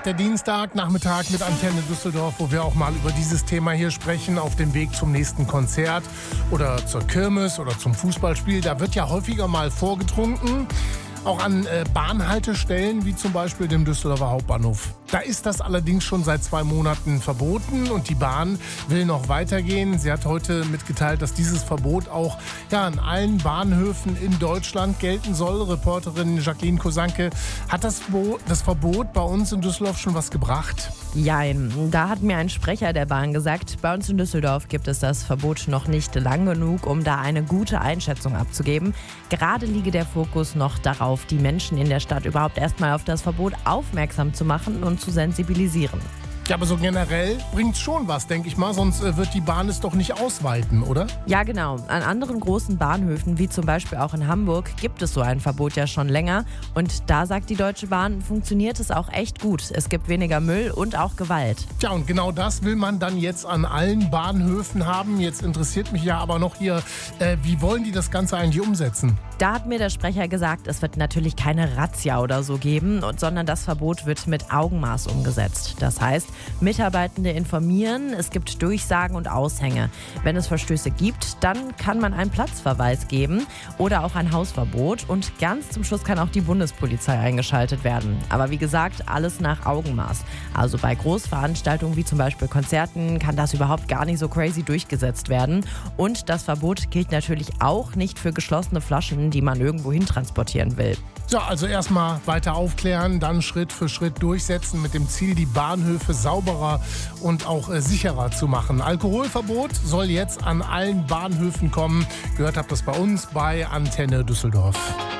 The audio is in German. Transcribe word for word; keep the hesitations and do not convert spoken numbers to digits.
der Dienstagnachmittag mit Antenne Düsseldorf, wo wir auch mal über dieses Thema hier sprechen, auf dem Weg zum nächsten Konzert oder zur Kirmes oder zum Fußballspiel. Da wird ja häufiger mal vorgetrunken. Auch an äh, Bahnhaltestellen, wie zum Beispiel dem Düsseldorfer Hauptbahnhof. Da ist das allerdings schon seit zwei Monaten verboten und die Bahn will noch weitergehen. Sie hat heute mitgeteilt, dass dieses Verbot auch ja, an allen Bahnhöfen in Deutschland gelten soll. Reporterin Jacqueline Kosanke, hat das, Bo- das Verbot bei uns in Düsseldorf schon was gebracht? Jein, da hat mir ein Sprecher der Bahn gesagt, bei uns in Düsseldorf gibt es das Verbot noch nicht lang genug, um da eine gute Einschätzung abzugeben. Gerade liege der Fokus noch darauf, die Menschen in der Stadt überhaupt erstmal auf das Verbot aufmerksam zu machen und zu sensibilisieren. Ja, aber so generell bringt es schon was, denke ich mal, sonst äh, wird die Bahn es doch nicht ausweiten, oder? Ja, genau. An anderen großen Bahnhöfen, wie zum Beispiel auch in Hamburg, gibt es so ein Verbot ja schon länger. Und da sagt die Deutsche Bahn, funktioniert es auch echt gut. Es gibt weniger Müll und auch Gewalt. Ja, und genau das will man dann jetzt an allen Bahnhöfen haben. Jetzt interessiert mich ja aber noch hier, äh, wie wollen die das Ganze eigentlich umsetzen? Da hat mir der Sprecher gesagt, es wird natürlich keine Razzia oder so geben, sondern das Verbot wird mit Augenmaß umgesetzt. Das heißt, Mitarbeitende informieren, es gibt Durchsagen und Aushänge. Wenn es Verstöße gibt, dann kann man einen Platzverweis geben oder auch ein Hausverbot. Und ganz zum Schluss kann auch die Bundespolizei eingeschaltet werden. Aber wie gesagt, alles nach Augenmaß. Also bei Großveranstaltungen wie zum Beispiel Konzerten kann das überhaupt gar nicht so crazy durchgesetzt werden. Und das Verbot gilt natürlich auch nicht für geschlossene Flaschen, die man irgendwo hin transportieren will. Ja, also erstmal weiter aufklären, dann Schritt für Schritt durchsetzen mit dem Ziel, die Bahnhöfe sauberer und auch äh, sicherer zu machen. Alkoholverbot soll jetzt an allen Bahnhöfen kommen. Gehört habt das bei uns bei Antenne Düsseldorf.